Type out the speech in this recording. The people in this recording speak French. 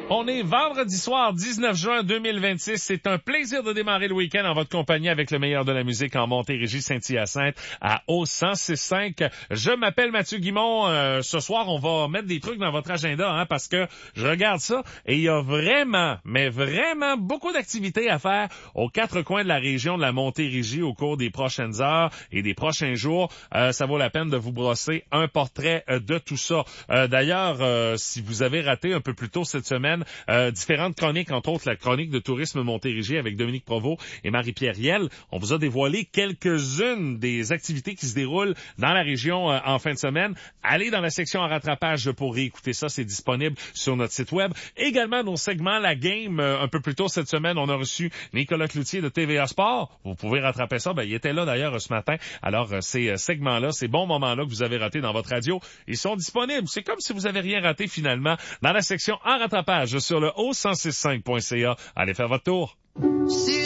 On est vendredi soir, 19 juin 2026. C'est un plaisir de démarrer le week-end en votre compagnie avec le meilleur de la musique en Montérégie, Saint-Hyacinthe, à O106.5. Je m'appelle Mathieu Guimond. Ce soir, on va mettre des trucs dans votre agenda, parce que je regarde ça et il y a vraiment, mais vraiment beaucoup d'activités à faire aux quatre coins de la région de la Montérégie au cours des prochaines heures et des prochains jours. Ça vaut la peine de vous brosser un portrait de tout ça. D'ailleurs, si vous avez raté un peu plus tôt cette semaine, différentes chroniques, entre autres la chronique de tourisme Montérégie avec Dominique Provost et Marie-Pierre Riel. On vous a dévoilé quelques-unes des activités qui se déroulent dans la région en fin de semaine. Allez dans la section en rattrapage pour réécouter ça, c'est disponible sur notre site web. Également, nos segments La Game, un peu plus tôt cette semaine, on a reçu Nicolas Cloutier de TVA Sport. Vous pouvez rattraper ça, il était là d'ailleurs ce matin. Alors, ces segments-là, ces bons moments-là que vous avez ratés dans votre radio, ils sont disponibles. C'est comme si vous avez rien raté finalement dans la section en rattrapage sur le O165.ca. Allez faire votre tour.